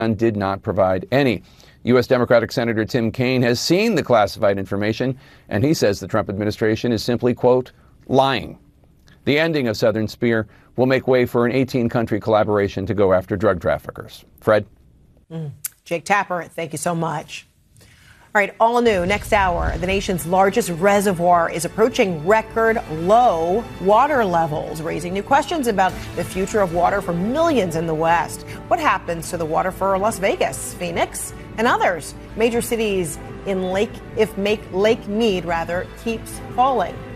did not provide any. U.S. Democratic Senator Tim Kaine has seen the classified information, and he says the Trump administration is simply, quote, lying. The ending of Southern Spear will make way for an 18-country collaboration to go after drug traffickers. Fred? Jake Tapper, thank you so much. All right, all new next hour. The nation's largest reservoir is approaching record low water levels, raising new questions about the future of water for millions in the West. What happens to the water for Las Vegas, Phoenix, and others? Major cities in Lake Mead keeps falling.